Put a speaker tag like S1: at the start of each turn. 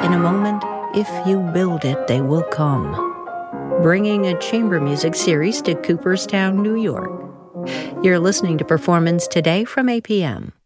S1: in a moment, if you build it, they will come. Bringing a chamber music series to Cooperstown, New York. You're listening to Performance Today from APM.